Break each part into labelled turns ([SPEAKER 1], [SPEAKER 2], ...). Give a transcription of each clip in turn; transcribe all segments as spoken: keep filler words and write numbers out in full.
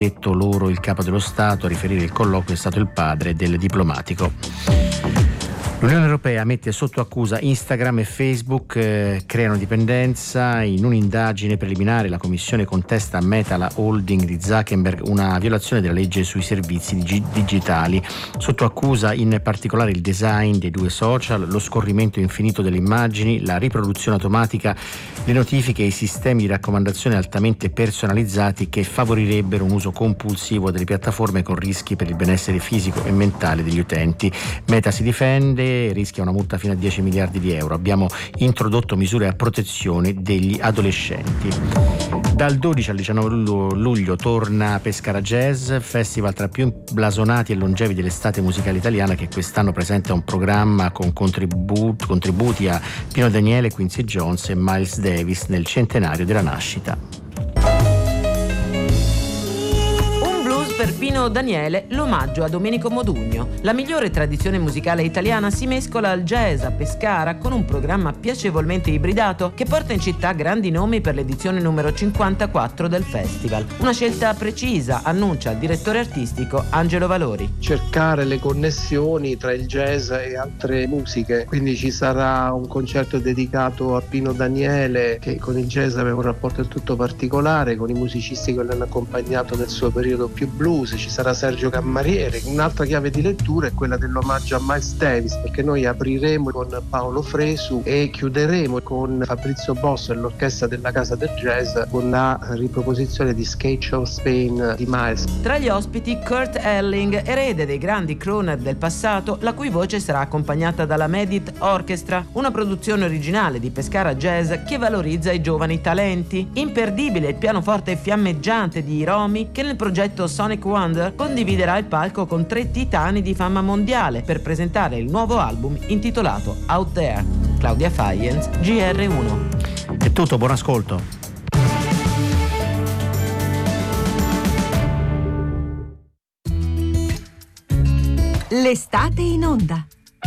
[SPEAKER 1] detto loro il capo dello Stato. A riferire il colloquio è stato il padre del diplomatico. L'Unione Europea mette sotto accusa Instagram e Facebook, eh, creano dipendenza. In un'indagine preliminare la Commissione contesta a Meta, la holding di Zuckerberg, una violazione della legge sui servizi digi- digitali. Sotto accusa in particolare il design dei due social, lo scorrimento infinito delle immagini, la riproduzione automatica, le notifiche e i sistemi di raccomandazione altamente personalizzati che favorirebbero un uso compulsivo delle piattaforme con rischi per il benessere fisico e mentale degli utenti. Meta si difende, rischia una multa fino a dieci miliardi di euro. Abbiamo introdotto misure a protezione degli adolescenti. Dal dodici al diciannove luglio torna Pescara Jazz, festival tra più blasonati e longevi dell'estate musicale italiana, che quest'anno presenta un programma con contributi, contributi a Pino Daniele, Quincy Jones e Miles Davis nel centenario della nascita.
[SPEAKER 2] Per Pino Daniele, l'omaggio a Domenico Modugno. La migliore tradizione musicale italiana si mescola al jazz a Pescara con un programma piacevolmente ibridato che porta in città grandi nomi per l'edizione numero cinquantaquattro del festival. Una scelta precisa, annuncia il direttore artistico Angelo Valori.
[SPEAKER 3] Cercare le connessioni tra il jazz e altre musiche, quindi ci sarà un concerto dedicato a Pino Daniele, che con il jazz aveva un rapporto del tutto particolare, con i musicisti che l'hanno accompagnato nel suo periodo più blues. Ci sarà Sergio Cammariere. Un'altra chiave di lettura è quella dell'omaggio a Miles Davis, perché noi apriremo con Paolo Fresu e chiuderemo con Fabrizio Bosso e l'orchestra della Casa del Jazz con la riproposizione di Skate Show Spain di Miles.
[SPEAKER 2] Tra gli ospiti Kurt Elling, erede dei grandi crooner del passato, la cui voce sarà accompagnata dalla Medit Orchestra, una produzione originale di Pescara Jazz che valorizza i giovani talenti. Imperdibile il pianoforte fiammeggiante di Romy, che nel progetto Sonic Wonder condividerà il palco con tre titani di fama mondiale per presentare il nuovo album intitolato Out There. Claudia Faienz, G R uno.
[SPEAKER 1] È tutto, buon ascolto.
[SPEAKER 4] L'estate in onda.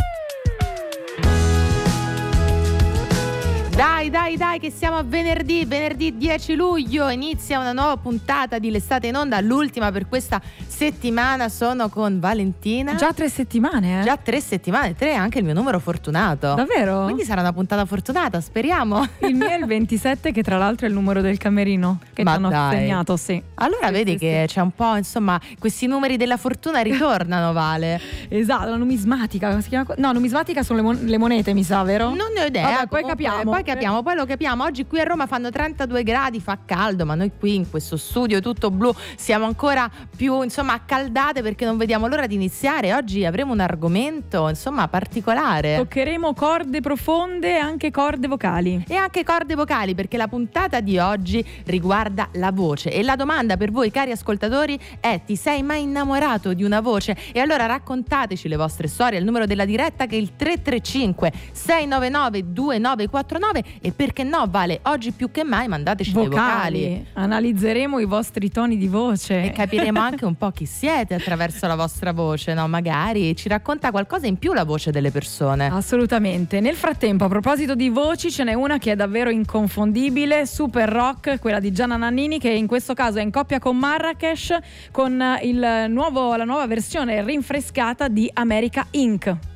[SPEAKER 5] Dai, dai, dai, che siamo a venerdì, venerdì dieci luglio, inizia una nuova puntata di L'Estate in Onda, l'ultima per questa settimana. Sono con Valentina.
[SPEAKER 6] Già tre settimane, eh?
[SPEAKER 5] Già tre settimane, tre è anche il mio numero fortunato.
[SPEAKER 6] Davvero?
[SPEAKER 5] Quindi sarà una puntata fortunata, speriamo.
[SPEAKER 6] Il mio è il ventisette, che tra l'altro è il numero del camerino che
[SPEAKER 5] Ma
[SPEAKER 6] ti hanno
[SPEAKER 5] dai.
[SPEAKER 6] assegnato, sì.
[SPEAKER 5] Allora
[SPEAKER 6] Sì,
[SPEAKER 5] vedi
[SPEAKER 6] sì,
[SPEAKER 5] che
[SPEAKER 6] sì.
[SPEAKER 5] c'è un po', insomma, questi numeri della fortuna ritornano, Vale.
[SPEAKER 6] Esatto, la numismatica, come si chiama? No, numismatica sono le, mon- le monete, mi sa, vero?
[SPEAKER 5] Non ne ho idea.
[SPEAKER 6] Vabbè, poi
[SPEAKER 5] comunque,
[SPEAKER 6] capiamo.
[SPEAKER 5] Poi capiamo, poi lo capiamo. Oggi qui a Roma fanno trentadue gradi, fa caldo, ma noi qui in questo studio tutto blu siamo ancora più, insomma, accaldate perché non vediamo l'ora di iniziare. Oggi avremo un argomento, insomma, particolare.
[SPEAKER 6] Toccheremo corde profonde e anche corde vocali.
[SPEAKER 5] E anche corde vocali, perché la puntata di oggi riguarda la voce. E la domanda per voi, cari ascoltatori, è: ti sei mai innamorato di una voce? E allora raccontateci le vostre storie al numero della diretta, che è il tre tre cinque sei nove nove due nove quattro nove. E perché no, Vale, oggi più che mai mandateci
[SPEAKER 6] Vocali.
[SPEAKER 5] le vocali.
[SPEAKER 6] Analizzeremo i vostri toni di voce
[SPEAKER 5] E capiremo anche un po' chi siete attraverso la vostra voce, no? Magari ci racconta qualcosa in più la voce delle persone.
[SPEAKER 6] Assolutamente. Nel frattempo, a proposito di voci, ce n'è una che è davvero inconfondibile, super rock, quella di Gianna Nannini, che in questo caso è in coppia con Marrakesh con il nuovo, la nuova versione rinfrescata di America Incorporated.